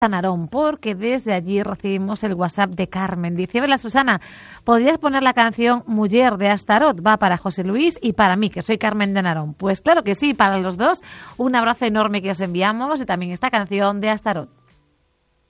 Narón, porque desde allí recibimos el WhatsApp de Carmen. Dice: hola Susana, ¿podrías poner la canción Mujer de Astarot? Va para José Luis y para mí, que soy Carmen de Narón. Pues claro que sí, para los dos, un abrazo enorme que os enviamos y también esta canción de Astarot.